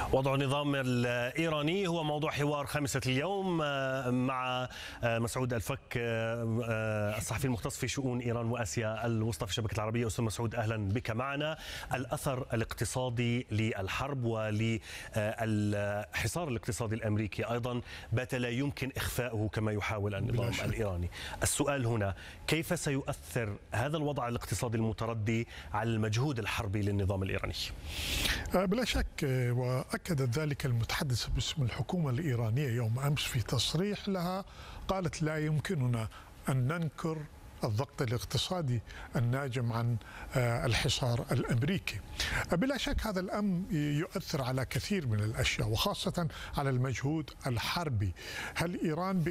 وضع النظام الإيراني هو موضوع حوار خامسة اليوم مع مسعود الفك، الصحفي المختص في شؤون إيران وآسيا الوسطى في الشبكة العربية. أستاذ مسعود، أهلا بك معنا. الأثر الاقتصادي للحرب وللحصار الاقتصادي الأمريكي أيضا بات لا يمكن إخفاؤه كما يحاول النظام الإيراني. السؤال هنا، كيف سيؤثر هذا الوضع الاقتصادي المتردي على المجهود الحربي للنظام الإيراني؟ بلا شك، وأكدت ذلك المتحدث باسم الحكومة الإيرانية يوم أمس في تصريح لها. قالت: لا يمكننا أن ننكر الضغط الاقتصادي الناجم عن الحصار الأمريكي. بلا شك هذا الأمر يؤثر على كثير من الأشياء، وخاصة على المجهود الحربي. هل إيران